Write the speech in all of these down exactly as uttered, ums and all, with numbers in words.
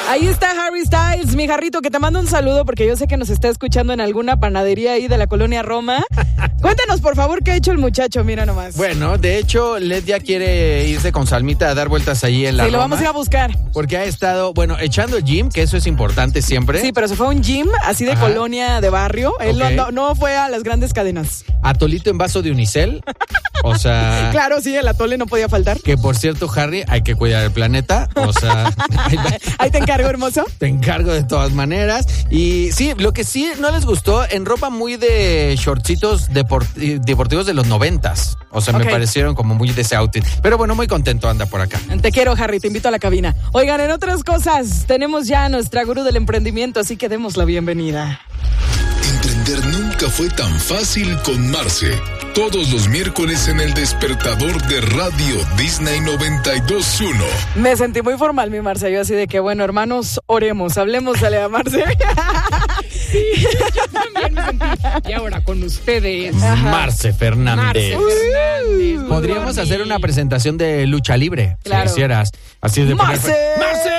Ahí está Harry Styles, mi jarrito, que te mando un saludo porque yo sé que nos está escuchando en alguna panadería ahí de la colonia Roma. Cuéntanos, por favor, qué ha hecho el muchacho, mira nomás. Bueno, de hecho, Led ya quiere irse con Salmita a dar vueltas ahí en la Sí, Roma. lo vamos a ir a buscar. Porque ha estado, bueno, echando el gym, que eso es importante siempre. Sí, pero se fue a un gym así de Ajá. colonia de barrio. Él Ok. no, no fue a las grandes cadenas. Atolito en vaso de unicel. O sea... Claro, sí, el atole no podía faltar. Que por cierto, Harry, hay que cuidar el planeta. O sea... ahí, Ahí te encargo, hermoso. Te encargo de todas maneras. Y sí, lo que sí no les gustó, en ropa muy de shortcitos deport- deportivos de los noventas. O sea, Ok. me parecieron como muy de ese outfit. Pero bueno, muy contento anda por acá. Te quiero, Harry, te invito a la cabina. Oigan, en otras cosas, tenemos ya a nuestra gurú del emprendimiento, así que demos la bienvenida. Emprender nunca fue tan fácil con Marce. Todos los miércoles en El Despertador de Radio Disney noventa y dos punto uno. Me sentí muy formal, mi Marce. Yo así de que, bueno, hermanos, oremos, hablemos, dale a Marce. Sí, yo también me sentí. Y ahora con ustedes. Marce Fernández. Marce Fernández. Podríamos Good hacer morning. una presentación de lucha libre. Claro. Si quisieras. Así de poner- ¡Marce! ¡Marce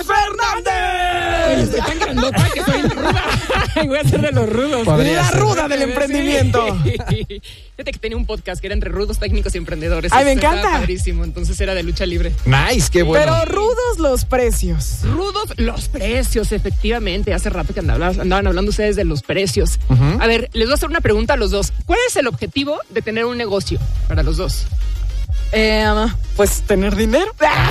Oye, Fernández! estoy tan grandota que soy ruda. Voy a ser de los rudos. Podría La ser. ruda del emprendimiento. Sí. Fíjate que tenía un podcast que era entre rudos, técnicos y emprendedores. Ay, me Estaba encanta. Padrísimo, entonces era de lucha libre. Nice, qué bueno. Pero rudos los precios. Rudos los precios, efectivamente. Hace rato que andaban, andaban hablando ustedes de los precios. Ujú. A ver, les voy a hacer una pregunta a los dos. ¿Cuál es el objetivo de tener un negocio para los dos? Eh, pues tener dinero.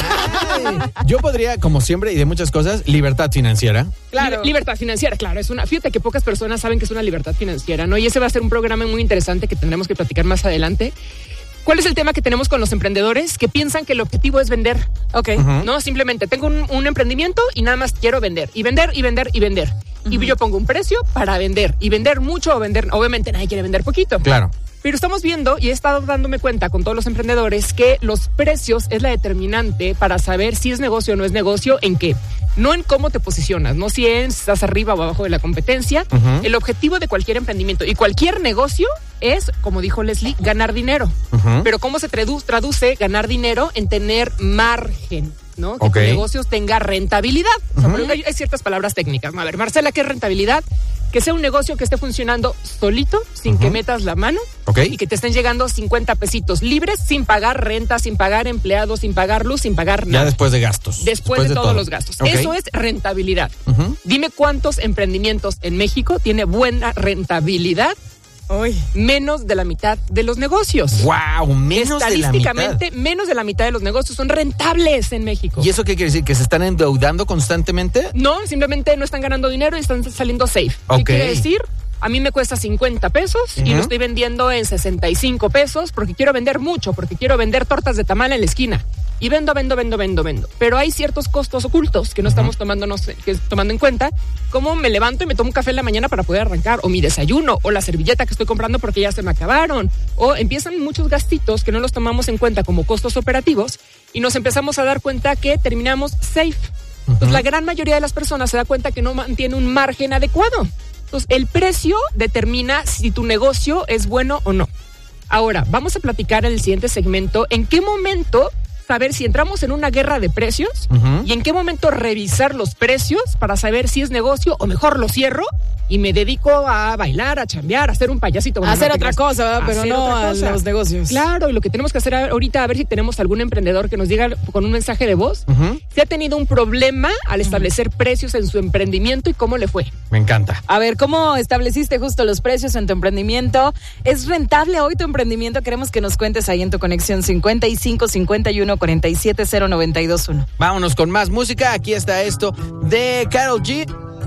Ay, yo podría, como siempre, y de muchas cosas, libertad financiera. Claro. Liber- Libertad financiera, claro. Es una, fíjate que pocas personas saben que es una libertad financiera, ¿no? Y ese va a ser un programa muy interesante que tendremos que platicar más adelante. ¿Cuál es el tema que tenemos con los emprendedores? Que piensan que el objetivo es vender. Ok. Ujú. No, simplemente tengo un, un emprendimiento y nada más quiero vender. Y vender, y vender, y vender. Y yo pongo un precio para vender. Y vender mucho o vender... Obviamente nadie quiere vender poquito. Claro. Pero estamos viendo, y he estado dándome cuenta con todos los emprendedores, que los precios es la determinante para saber si es negocio o no es negocio, en qué. No en cómo te posicionas, no si es- estás arriba o abajo de la competencia. Ujú. El objetivo de cualquier emprendimiento y cualquier negocio es, como dijo Leslie, ganar dinero. Ujú. Pero ¿cómo se tradu- traduce ganar dinero en tener margen? ¿No? Que Ok. tu negocio tenga rentabilidad. O sea, por ejemplo, hay, hay ciertas palabras técnicas. A ver, Marcela, ¿qué es rentabilidad? Que sea un negocio que esté funcionando solito, sin que metas la mano, Ok. y que te estén llegando cincuenta pesitos libres, sin pagar renta, sin pagar empleados, sin pagar luz, sin pagar Ya nada. después de gastos. Después, de, todos todo. los gastos. Ok. Eso es rentabilidad. Ujú. Dime cuántos emprendimientos en México tiene buena rentabilidad. Uy. Menos de la mitad de los negocios. Wow, menos de la mitad. Estadísticamente, menos de la mitad de los negocios son rentables en México. ¿Y eso qué quiere decir? ¿Que se están endeudando constantemente? No, simplemente no están ganando dinero y están saliendo safe. Ok. ¿Qué quiere decir? A mí me cuesta cincuenta pesos y Ujú. lo estoy vendiendo en sesenta y cinco pesos porque quiero vender mucho, porque quiero vender tortas de tamal en la esquina. Y vendo, vendo, vendo, vendo, vendo. Pero hay ciertos costos ocultos que no estamos tomando, no sé, que tomando en cuenta, como me levanto y me tomo un café en la mañana para poder arrancar, o mi desayuno, o la servilleta que estoy comprando porque ya se me acabaron, o empiezan muchos gastitos que no los tomamos en cuenta como costos operativos y nos empezamos a dar cuenta que terminamos safe. Entonces, la gran mayoría de las personas se da cuenta que no mantiene un margen adecuado. Entonces, el precio determina si tu negocio es bueno o no. Ahora, vamos a platicar en el siguiente segmento en qué momento saber si entramos en una guerra de precios Ujú. y en qué momento revisar los precios para saber si es negocio o mejor lo cierro y me dedico a bailar, a chambear, a hacer un payasito. Bueno, Hacer no te otra creas. cosa, ¿verdad? Pero Hacer no otra a cosa. los negocios. Claro, y lo que tenemos que hacer ahorita, a ver si tenemos algún emprendedor que nos diga con un mensaje de voz Ujú. si ha tenido un problema al establecer precios en su emprendimiento y cómo le fue. Me encanta. A ver, ¿cómo estableciste justo los precios en tu emprendimiento? ¿Es rentable hoy tu emprendimiento? Queremos que nos cuentes ahí en tu conexión cincuenta y cinco, cincuenta y uno, cuarenta y siete, cero, noventa y dos, uno. Vámonos con más música. Aquí está esto de Karol G.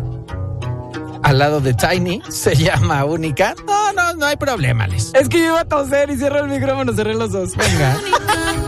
Al lado de Tiny. Se llama Única. No, no, no hay problema, Les. Es que yo iba a toser y cierro el micrófono, cerré los dos. Venga.